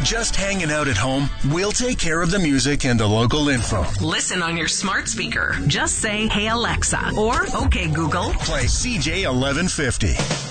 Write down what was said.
Just hanging out at home? We'll take care of the music and the local info. Listen on your smart speaker. Just say, "Hey Alexa," or "Okay Google." Play CJ 1150.